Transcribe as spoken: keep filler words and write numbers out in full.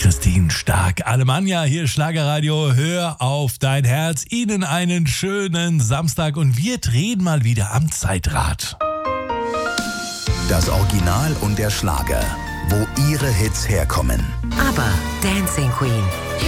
Christine Stark. Alemannia, hier Schlagerradio, hör auf dein Herz. Ihnen einen schönen Samstag und wir drehen mal wieder am Zeitrad. Das Original und der Schlager, wo Ihre Hits herkommen. Aber Dancing Queen.